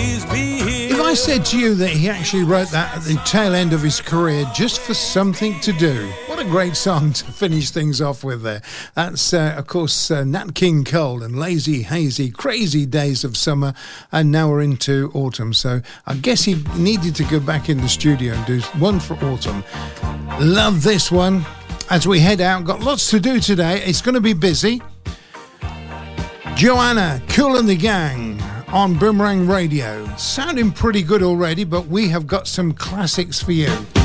If I said to you that he actually wrote that at the tail end of his career just for something to do, what a great song to finish things off with there. That's, of course, Nat King Cole and Lazy Hazy, Crazy Days of Summer, and now we're into autumn. So I guess he needed to go back in the studio and do one for autumn. Love this one. As we head out, got lots to do today. It's going to be busy. Joanna, Kool and the Gang on Boomerang Radio. Sounding pretty good already, but we have got some classics for you.